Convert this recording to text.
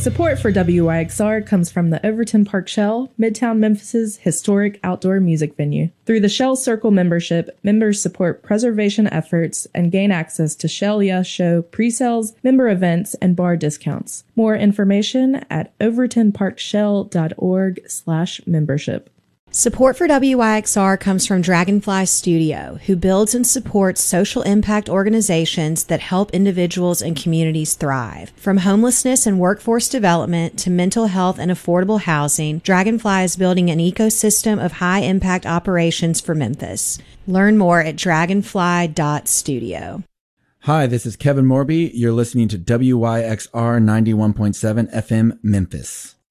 Support for WYXR comes from the Overton Park Shell, Midtown Memphis's historic outdoor music venue. Through the Shell Circle membership, members support preservation efforts and gain access to Shell Yeah Show pre-sales, member events, and bar discounts. More information at overtonparkshell.org/membership. Support for WYXR comes from Dragonfly Studio, who builds and supports social impact organizations that help individuals and communities thrive. From homelessness and workforce development to mental health and affordable housing, Dragonfly is building an ecosystem of high-impact operations for Memphis. Learn more at dragonfly.studio. Hi, this is Kevin Morby. You're listening to WYXR 91.7 FM Memphis.